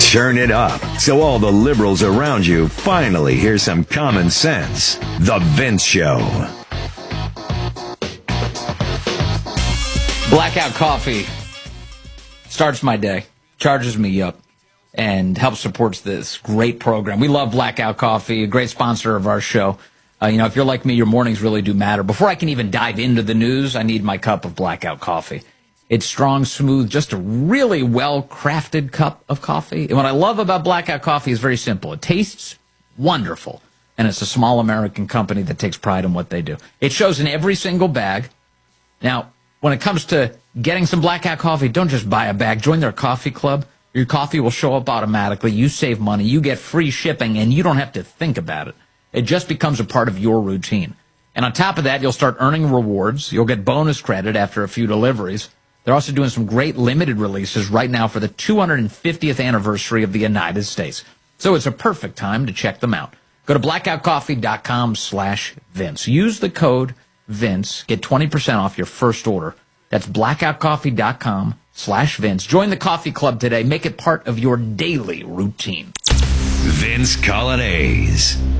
Turn it up so all the liberals around you finally hear some common sense. The Vince Show. Blackout Coffee starts my day, charges me up, and helps supports this great program. We love Blackout Coffee, a great sponsor of our show. If you're like me, your mornings really do matter. Before I can even dive into the news, I need my cup of Blackout Coffee. It's strong, smooth, just a really well-crafted cup of coffee. And what I love about Blackout Coffee is very simple. It tastes wonderful, and it's a small American company that takes pride in what they do. It shows in every single bag. Now, when it comes to getting some Blackout Coffee, don't just buy a bag. Join their coffee club. Your coffee will show up automatically. You save money. You get free shipping, and you don't have to think about it. It just becomes a part of your routine. And on top of that, you'll start earning rewards. You'll get bonus credit after a few deliveries. They're also doing some great limited releases right now for the 250th anniversary of the United States. So it's a perfect time to check them out. Go to blackoutcoffee.com/Vince. Use the code Vince. Get 20% off your first order. That's blackoutcoffee.com/Vince. Join the coffee club today. Make it part of your daily routine. Vince Coglianese.